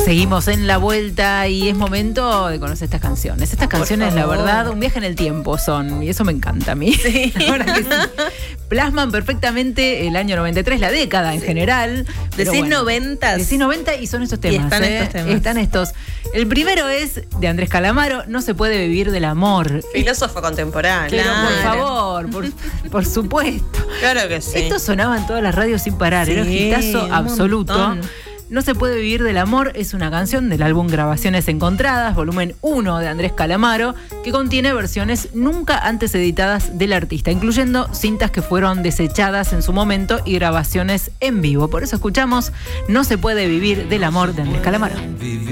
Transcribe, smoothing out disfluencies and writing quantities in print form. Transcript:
Seguimos en la vuelta y es momento de conocer estas canciones. Estas canciones, la verdad, un viaje en el tiempo son, y eso me encanta a mí. Sí. Ahora que sí. Plasman perfectamente el año 93, la década en general. Decís 90. Decís 90 y son estos temas. Están estos. El primero es de Andrés Calamaro, No se puede vivir del amor. Filósofo contemporáneo. Pero Claro. por favor, por supuesto. Claro que sí. Esto sonaba en todas las radios sin parar, Sí, era un hitazo un absoluto. montón. No se puede vivir del amor es una canción del álbum Grabaciones Encontradas, volumen 1 de Andrés Calamaro, que contiene versiones nunca antes editadas del artista, incluyendo cintas que fueron desechadas en su momento y grabaciones en vivo. Por eso escuchamos No se puede vivir del amor de Andrés Calamaro.